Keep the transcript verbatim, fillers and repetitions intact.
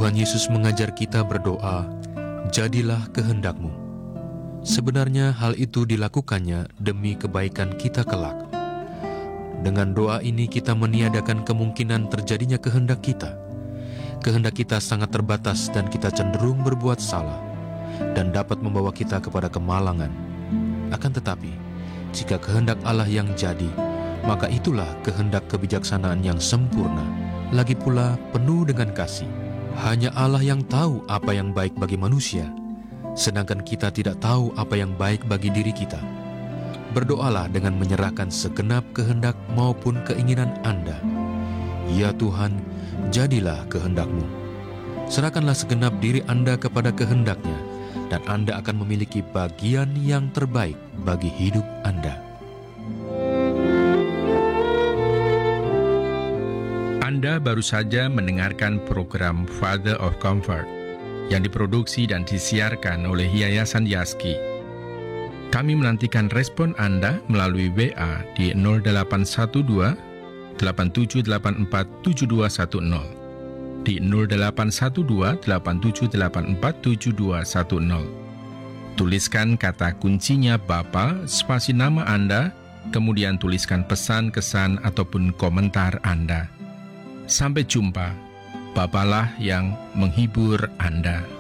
Tuhan Yesus mengajar kita berdoa, "Jadilah kehendak-Mu." Sebenarnya hal itu dilakukannya demi kebaikan kita kelak. Dengan doa ini kita meniadakan kemungkinan terjadinya kehendak kita. Kehendak kita sangat terbatas dan kita cenderung berbuat salah dan dapat membawa kita kepada kemalangan. Akan tetapi, jika kehendak Allah yang jadi, maka itulah kehendak kebijaksanaan yang sempurna, lagi pula penuh dengan kasih. Hanya Allah yang tahu apa yang baik bagi manusia, sedangkan kita tidak tahu apa yang baik bagi diri kita. Berdoalah dengan menyerahkan segenap kehendak maupun keinginan Anda. Ya Tuhan, jadilah kehendak-Mu. Serahkanlah segenap diri Anda kepada kehendak-Nya, dan Anda akan memiliki bagian yang terbaik bagi hidup Anda. Anda baru saja mendengarkan program Father of Comfort yang diproduksi dan disiarkan oleh Yayasan Yaski. Kami menantikan respon Anda melalui W A di nol delapan satu dua delapan tujuh delapan empat tujuh dua satu nol, di nol delapan satu dua delapan tujuh delapan empat tujuh dua satu nol. Tuliskan kata kuncinya Bapa, spasi nama Anda, kemudian tuliskan pesan, kesan, ataupun komentar Anda. Sampai jumpa, Bapalah yang menghibur Anda.